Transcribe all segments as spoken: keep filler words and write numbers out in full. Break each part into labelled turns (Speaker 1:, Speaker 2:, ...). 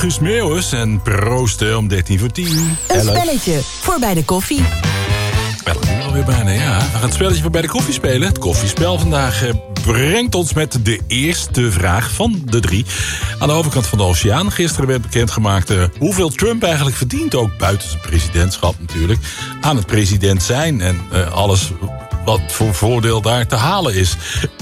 Speaker 1: Guus Meeuwis en proosten om dertien voor tien.
Speaker 2: Een
Speaker 1: Hello.
Speaker 2: spelletje voor bij de koffie.
Speaker 3: Wel, nu alweer bijna, ja. We gaan het spelletje voor bij de koffie spelen. Het koffiespel vandaag eh, brengt ons met de eerste vraag van de drie. Aan de overkant van de oceaan. Gisteren werd bekendgemaakt uh, hoeveel Trump eigenlijk verdient. Ook buiten zijn presidentschap natuurlijk. Aan het president zijn en uh, alles wat voor voordeel daar te halen is.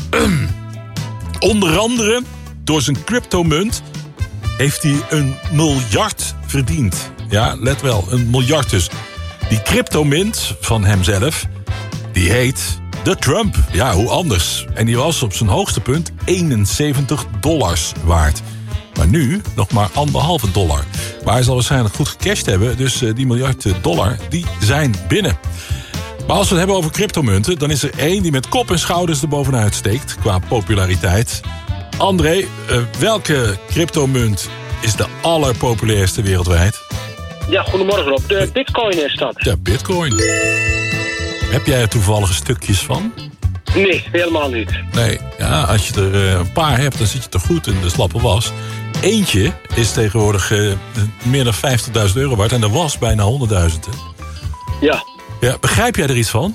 Speaker 3: Onder andere door zijn cryptomunt heeft hij een miljard verdiend. Ja, let wel, een miljard dus. Die cryptomunt van hemzelf, die heet de Trump. Ja, hoe anders. En die was op zijn hoogste punt eenenzeventig dollars waard. Maar nu nog maar anderhalve dollar. Maar hij zal waarschijnlijk goed gecashed hebben. Dus uh, die miljard dollar, die zijn binnen. Maar als we het hebben over cryptomunten, dan is er één die met kop en schouders erbovenuit steekt qua populariteit. André, uh, welke cryptomunt is de allerpopulairste wereldwijd?
Speaker 4: Ja, goedemorgen Rob. De bitcoin is dat.
Speaker 3: Ja, bitcoin. Heb jij er toevallige stukjes van?
Speaker 4: Nee, helemaal niet.
Speaker 3: Nee, ja, als je er uh, een paar hebt, dan zit je er goed in de slappe was. Eentje is tegenwoordig uh, meer dan vijftigduizend euro waard. En er was bijna honderdduizend. Hè?
Speaker 4: Ja.
Speaker 3: Ja. Begrijp jij er iets van?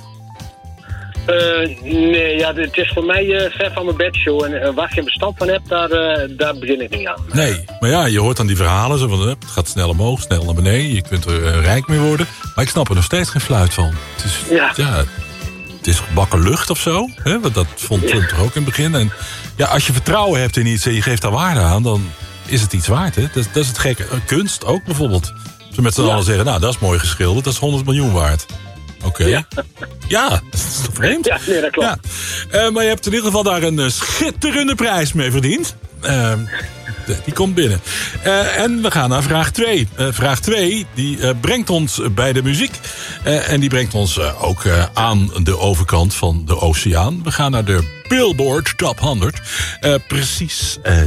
Speaker 4: Uh, nee, ja, het is voor mij uh, ver van mijn bedshow. En uh, waar je bestand van hebt, daar, uh, daar begin ik niet aan.
Speaker 3: Nee, maar ja, je hoort dan die verhalen. Zo van, uh, het gaat snel omhoog, snel naar beneden. Je kunt er uh, rijk mee worden. Maar ik snap er nog steeds geen fluit van. Het is,
Speaker 4: ja.
Speaker 3: ja, het is gebakken lucht of zo. Hè? Want dat vond Trump toch ook in het begin. En ja, als je vertrouwen hebt in iets en je geeft daar waarde aan, dan is het iets waard. Hè? Dat, dat is het gekke. Kunst ook bijvoorbeeld. Als we met z'n
Speaker 4: ja.
Speaker 3: allen zeggen, nou, dat is mooi geschilderd. Dat is honderd miljoen waard. Oké. Okay. Ja. ja, dat is toch vreemd?
Speaker 4: Ja, nee, dat klopt.
Speaker 3: Ja. Uh, maar je hebt in ieder geval daar een uh, schitterende prijs mee verdiend. Uh, die komt binnen. Uh, en we gaan naar vraag twee. Uh, vraag twee die uh, brengt ons bij de muziek. Uh, en die brengt ons uh, ook uh, aan de overkant van de oceaan. We gaan naar de Billboard Top honderd. Uh, precies uh,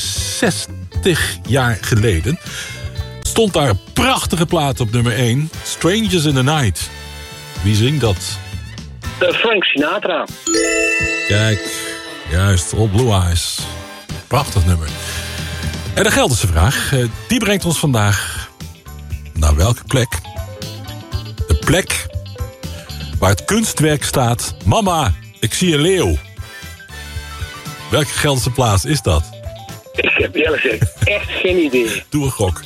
Speaker 3: zestig jaar geleden stond daar een prachtige plaat op nummer één. Strangers in the Night. Wie zingt dat?
Speaker 4: Uh, Frank Sinatra.
Speaker 3: Kijk, juist, All Blue Eyes. Prachtig nummer. En de Gelderse vraag, die brengt ons vandaag naar welke plek? De plek waar het kunstwerk staat. Mama, ik zie een leeuw. Welke Gelderse plaats is dat?
Speaker 4: Ik heb eerlijk gezegd echt geen idee.
Speaker 3: Doe een gok.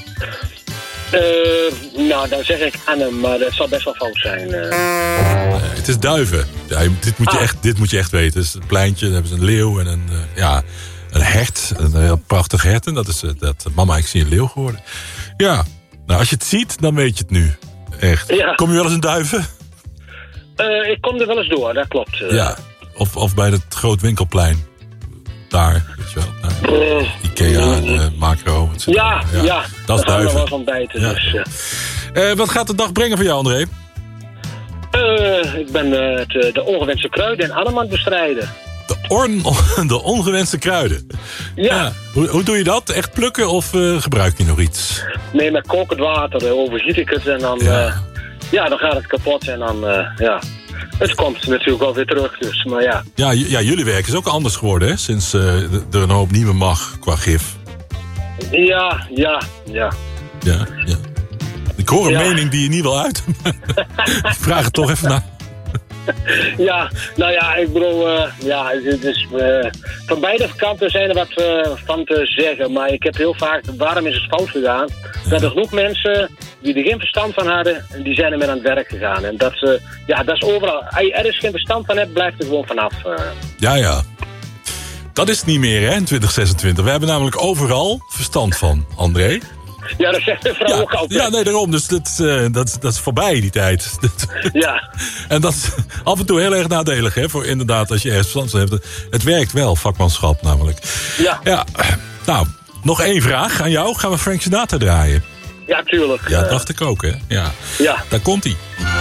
Speaker 4: Uh, nou, dan zeg ik Arnhem, maar dat zal best wel fout zijn. Uh.
Speaker 3: Uh, het is Duiven. Ja, dit, moet je
Speaker 4: ah.
Speaker 3: echt, dit moet je echt weten. Het is een pleintje, daar hebben ze een leeuw en een, uh, ja, een hert. Een heel prachtig hert. En dat is uh, dat, mama, ik zie een leeuw geworden. Ja, nou, als je het ziet, dan weet je het nu. Echt. Ja. Kom je wel eens in Duiven?
Speaker 4: Uh, ik kom er wel eens door, dat klopt. Uh.
Speaker 3: Ja, of, of bij het Groot Winkelplein. Daar, weet je wel. Daar. Uh, Ikea en uh, Macro.
Speaker 4: Ja, ja, ja,
Speaker 3: dat is Duiven.
Speaker 4: Daar gaan we wel van bijten.
Speaker 3: Ja.
Speaker 4: Dus,
Speaker 3: uh. Uh, wat gaat de dag brengen voor jou, André?
Speaker 4: Uh, ik ben uh, de, de ongewenste kruiden en Arnhem aan het bestrijden.
Speaker 3: De, orn, de ongewenste kruiden?
Speaker 4: Ja.
Speaker 3: ja. Hoe, hoe doe je dat? Echt plukken of uh, gebruik je nog iets?
Speaker 4: Nee, met kokend water uh, overgiet ik het en dan, ja. Uh, ja, dan gaat het kapot en dan, uh, ja... Het komt natuurlijk wel weer terug, dus, maar ja.
Speaker 3: Ja, j- ja jullie werk is ook anders geworden, hè? Sinds uh, er een hoop niet meer mag qua gif.
Speaker 4: Ja, ja, ja.
Speaker 3: Ja, ja. Ik hoor een ja. mening die je niet wil uit. Ik vraag het toch even naar.
Speaker 4: Ja, nou ja, ik bedoel, uh, ja, het is, uh, van beide kanten zijn er wat uh, van te zeggen. Maar ik heb heel vaak, waarom is het fout gegaan? Ja. Dat er genoeg mensen die er geen verstand van hadden, die zijn er met aan het werk gegaan. En dat, uh, ja, dat is overal. Als je er geen verstand van hebt, blijft er gewoon vanaf. Uh.
Speaker 3: Ja, ja. Dat is het niet meer, hè, in twintig zesentwintig. We hebben namelijk overal verstand van, André.
Speaker 4: Ja, dat zegt de vrouw
Speaker 3: ja,
Speaker 4: ook altijd.
Speaker 3: Ja, nee, daarom. Dus dat, uh, dat, dat is voorbij, die tijd.
Speaker 4: Ja.
Speaker 3: En dat is af en toe heel erg nadelig, hè, voor inderdaad, als je ergens verstand van hebt. Het werkt wel, vakmanschap namelijk.
Speaker 4: Ja.
Speaker 3: Ja. Nou, nog één vraag aan jou. Gaan we Frank Sinatra draaien?
Speaker 4: Ja, tuurlijk.
Speaker 3: Ja, dacht ik ook, hè. Ja.
Speaker 4: Ja.
Speaker 3: Daar komt-ie.